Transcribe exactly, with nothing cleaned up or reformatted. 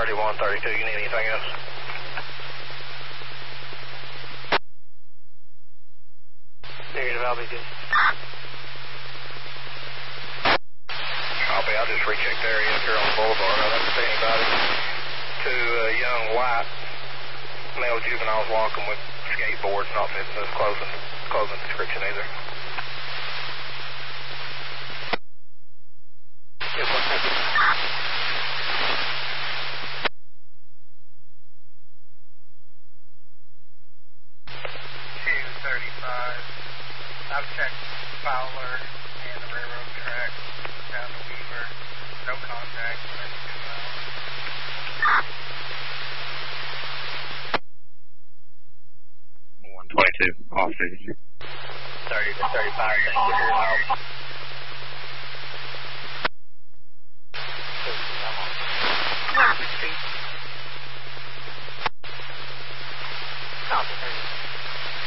thirty-one, thirty-two. You need anything else? Negative, I'll be good. Copy, I'll just recheck the area up here on the boulevard. I don't see anybody. Two uh, young white male juveniles walking with skateboards, not fitting this closing, closing description either. Yes, sir. two thirty-five. I've checked Fowler and the railroad track down to Weaver. No contact within two miles. one twenty-two, off signature. thirty to thirty-five, thank you for your help. Copy,